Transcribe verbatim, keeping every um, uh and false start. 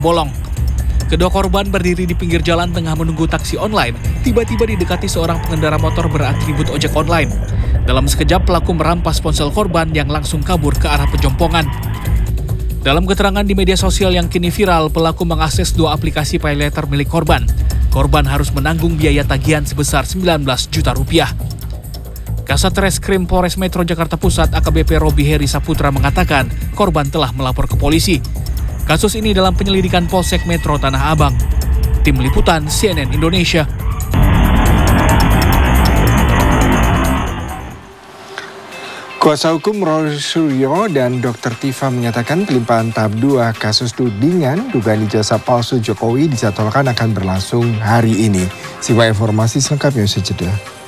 bolong. Kedua korban berdiri di pinggir jalan tengah menunggu taksi online. Tiba-tiba didekati seorang pengendara motor beratribut ojek online. Dalam sekejap pelaku merampas ponsel korban yang langsung kabur ke arah penjompongan. Dalam keterangan di media sosial yang kini viral, pelaku mengakses dua aplikasi pay later milik korban. Korban harus menanggung biaya tagihan sebesar sembilan belas juta rupiah. Kasat Reskrim Polres Metro Jakarta Pusat A K B P Robi Heri Saputra mengatakan korban telah melapor ke polisi. Kasus ini dalam penyelidikan Polsek Metro Tanah Abang. Tim Liputan C N N Indonesia. Kuasa hukum Roy Suryo dan Dokter Tifa menyatakan pelimpahan tahap dua kasus tudingan dugaan ijazah palsu Jokowi dijadwalkan akan berlangsung hari ini. Simak informasi selengkapnya usai jeda.